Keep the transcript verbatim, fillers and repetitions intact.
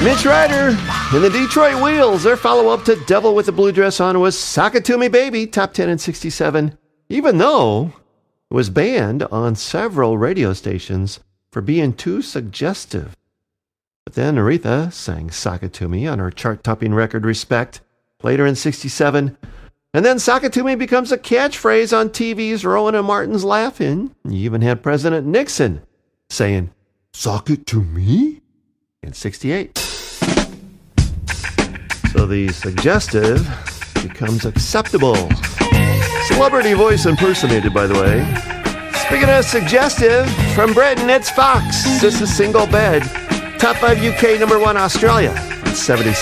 Mitch Ryder and the Detroit Wheels, their follow-up to Devil with the Blue Dress On was Sock It To Me Baby, top ten in sixty-seven, even though it was banned on several radio stations for being too suggestive. But then Aretha sang Sock It To Me on her chart-topping record Respect later in sixty-seven, and then Sock It To Me becomes a catchphrase on T V's Rowan and Martin's Laugh-In. You even had President Nixon saying, "Sock it to me?" in sixty-eight. So the suggestive becomes acceptable. Celebrity voice impersonated, by the way. Speaking of suggestive, from Britain, it's Fox. This is Single Bed. Top five U K, number one Australia. seventy-six.